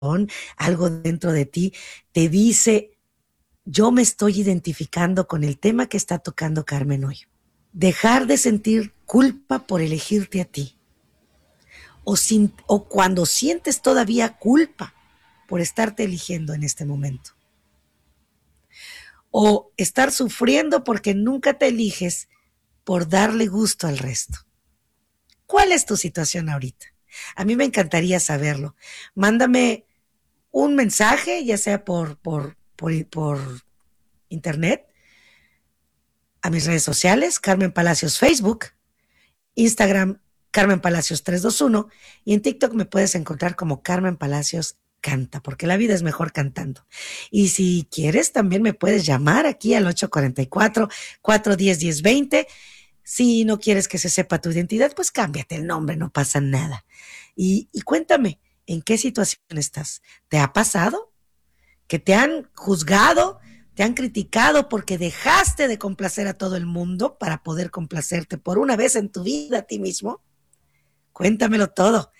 algo dentro de ti te dice, yo me estoy identificando con el tema que está tocando Carmen hoy. Dejar de sentir culpa por elegirte a ti. O cuando sientes todavía culpa por estarte eligiendo en este momento. O estar sufriendo porque nunca te eliges por darle gusto al resto. ¿Cuál es tu situación ahorita? A mí me encantaría saberlo. Mándame un mensaje, ya sea por internet, a mis redes sociales, Carmen Palacios Facebook, Instagram, Carmen Palacios 321, y en TikTok me puedes encontrar como Carmen Palacios Canta, porque la vida es mejor cantando. Y si quieres, también me puedes llamar aquí al 844-410-1020. Si no quieres que se sepa tu identidad, pues cámbiate el nombre, no pasa nada. Y cuéntame, ¿en qué situación estás? ¿Te ha pasado que te han juzgado, te han criticado porque dejaste de complacer a todo el mundo para poder complacerte por una vez en tu vida a ti mismo? Cuéntamelo todo